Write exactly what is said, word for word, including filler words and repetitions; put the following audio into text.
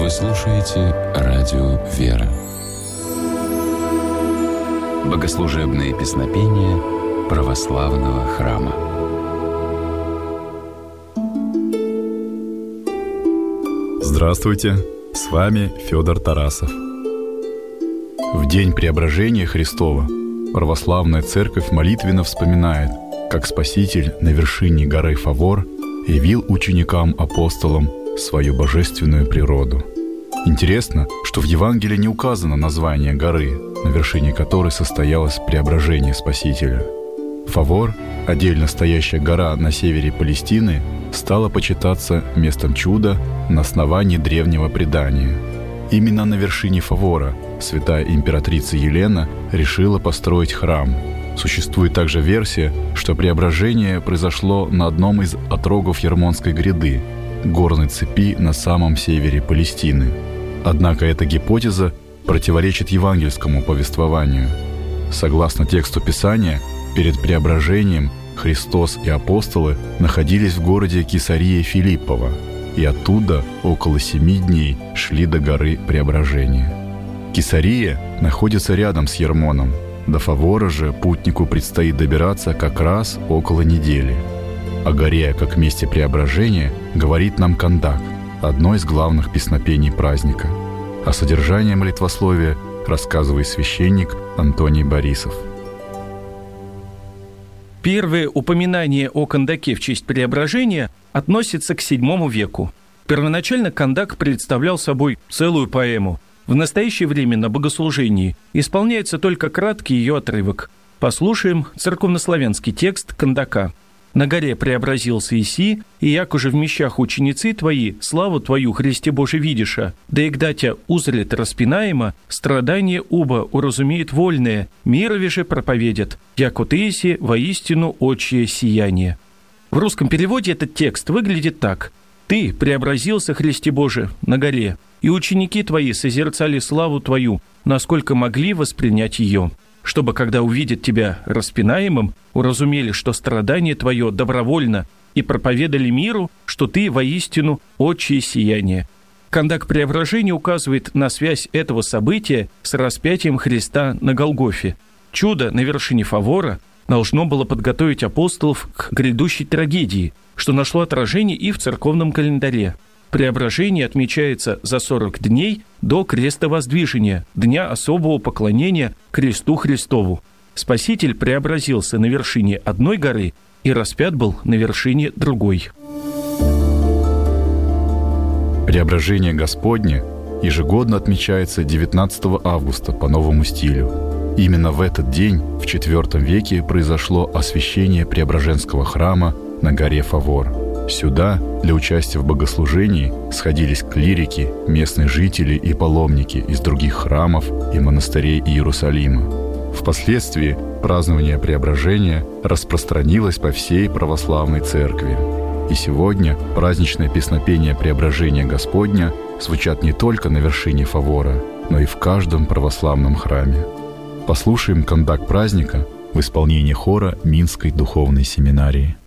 Вы слушаете радио «Вера». Богослужебные песнопения православного храма. Здравствуйте, с вами Федор Тарасов. В день Преображения Христова православная церковь молитвенно вспоминает, как Спаситель на вершине горы Фавор явил ученикам-апостолам свою божественную природу. Интересно, что в Евангелии не указано название горы, на вершине которой состоялось преображение Спасителя. Фавор, отдельно стоящая гора на севере Палестины, стала почитаться местом чуда на основании древнего предания. Именно на вершине Фавора святая императрица Елена решила построить храм. Существует также версия, что преображение произошло на одном из отрогов Ермонской гряды, горной цепи на самом севере Палестины. Однако эта гипотеза противоречит евангельскому повествованию. Согласно тексту Писания, перед преображением Христос и апостолы находились в городе Кесария Филиппова, и оттуда около семи дней шли до горы Преображения. Кесария находится рядом с Ермоном. До Фавора же путнику предстоит добираться как раз около недели. О горе как месте преображения говорит нам Кандак, одно из главных песнопений праздника. О содержании молитвословия рассказывает священник Антоний Борисов. Первое упоминание о Кандаке в честь преображения относится к седьмому веку. Первоначально Кандак представлял собой целую поэму. В настоящее время на богослужении исполняется только краткий ее отрывок. Послушаем церковнославянский текст Кандака. «На горе преобразился Иси, и як уже в мещах ученицы твои, славу твою, Христе Боже, видиша, да егда тя узрит распинаемо, страдание уба уразумеет вольное, мирове же проповедят, яко ты Иси воистину отчие сияние». В русском переводе этот текст выглядит так: «Ты преобразился, Христе Боже, на горе, и ученики твои созерцали славу твою, насколько могли воспринять ее, чтобы, когда увидят тебя распинаемым, уразумели, что страдание твое добровольно, и проповедали миру, что ты воистину отчие сияние». Кандак преображения указывает на связь этого события с распятием Христа на Голгофе. Чудо на вершине Фавора должно было подготовить апостолов к грядущей трагедии, что нашло отражение и в церковном календаре. Преображение отмечается за сорок дней до крестовоздвижения, дня особого поклонения кресту Христову. Спаситель преобразился на вершине одной горы и распят был на вершине другой. Преображение Господне ежегодно отмечается девятнадцатого августа по новому стилю. Именно в этот день, в четвёртом веке, произошло освящение Преображенского храма на горе Фавор. Сюда для участия в богослужении сходились клирики, местные жители и паломники из других храмов и монастырей Иерусалима. Впоследствии празднование Преображения распространилось по всей православной церкви. И сегодня праздничное песнопение Преображения Господня звучат не только на вершине Фавора, но и в каждом православном храме. Послушаем кандак праздника в исполнении хора Минской духовной семинарии.